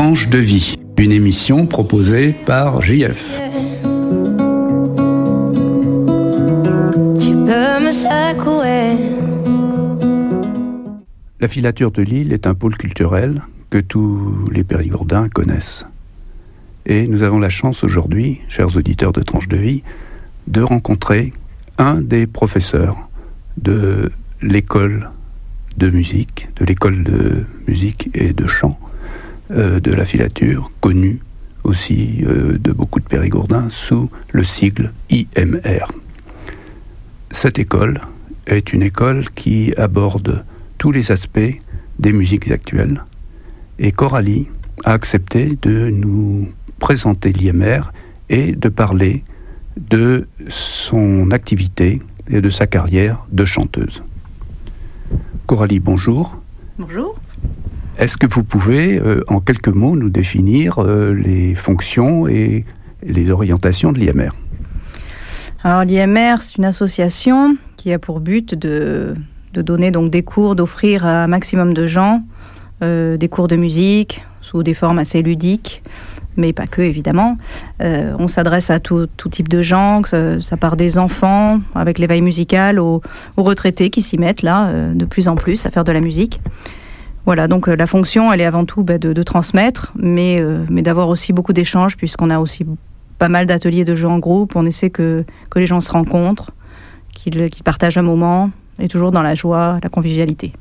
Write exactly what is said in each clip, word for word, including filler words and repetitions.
Tranche de vie, une émission proposée par J F. Tu peux me secouer. La filature de Lille est un pôle culturel que tous les Périgourdins connaissent. Et nous avons la chance aujourd'hui, chers auditeurs de Tranche de vie, de rencontrer un des professeurs de l'école de musique, de l'école de musique et de chant euh, de la filature, connue aussi euh, de beaucoup de Périgourdins sous le sigle I M R. Cette école est une école qui aborde tous les aspects des musiques actuelles et Coralie a accepté de nous présenter l'I M R et de parler de son activité et de sa carrière de chanteuse. Coralie, bonjour. Bonjour. Est-ce que vous pouvez, euh, en quelques mots, nous définir euh, les fonctions et les orientations de l'I M R ? Alors l'I M R, c'est une association qui a pour but de, de donner donc des cours, d'offrir à un maximum de gens euh, des cours de musique sous des formes assez ludiques, mais pas que, évidemment. Euh, on s'adresse à tout, tout type de gens, ça, ça part des enfants, avec l'éveil musical, aux, aux retraités qui s'y mettent, là, euh, de plus en plus, à faire de la musique. Voilà, donc euh, la fonction, elle est avant tout bah, de, de transmettre, mais, euh, mais d'avoir aussi beaucoup d'échanges, puisqu'on a aussi pas mal d'ateliers de jeux en groupe. On essaie que, que les gens se rencontrent, qu'ils, qu'ils partagent un moment, et toujours dans la joie, la convivialité.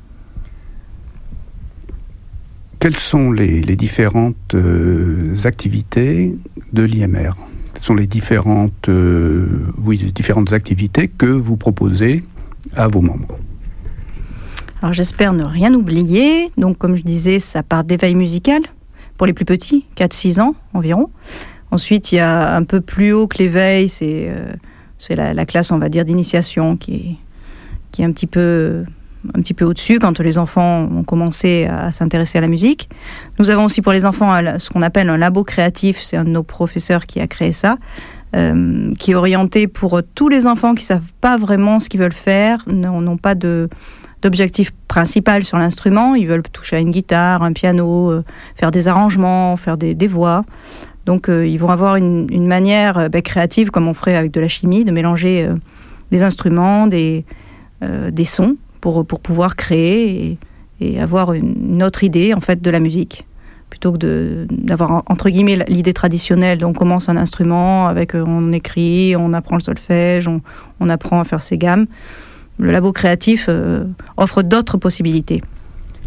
Quelles sont les, les différentes euh, activités de l'I M R ? Quelles sont les différentes, euh, oui, les différentes activités que vous proposez à vos membres ? Alors j'espère ne rien oublier. Donc comme je disais, ça part d'éveil musical pour les plus petits, quatre six ans environ. Ensuite, il y a un peu plus haut que l'éveil, c'est, euh, c'est la, la classe, on va dire, d'initiation qui est, qui est un petit peu... un petit peu au-dessus, quand les enfants ont commencé à s'intéresser à la musique. Nous avons aussi pour les enfants ce qu'on appelle un labo créatif, c'est un de nos professeurs qui a créé ça, euh, qui est orienté pour tous les enfants qui ne savent pas vraiment ce qu'ils veulent faire, n'ont pas de, d'objectif principal sur l'instrument, ils veulent toucher à une guitare, un piano, euh, faire des arrangements, faire des, des voix. Donc euh, ils vont avoir une, une manière euh, bah, créative, comme on ferait avec de la chimie, de mélanger euh, des instruments, des, euh, des sons, Pour, pour pouvoir créer et, et avoir une, une autre idée en fait de la musique plutôt que de, d'avoir entre guillemets l'idée traditionnelle. On commence un instrument avec on écrit, on apprend le solfège, on, on apprend à faire ses gammes. Le labo créatif euh, offre d'autres possibilités.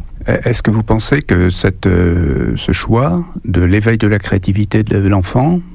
Est-ce que vous pensez que cette, euh, ce choix de l'éveil de la créativité de l'enfant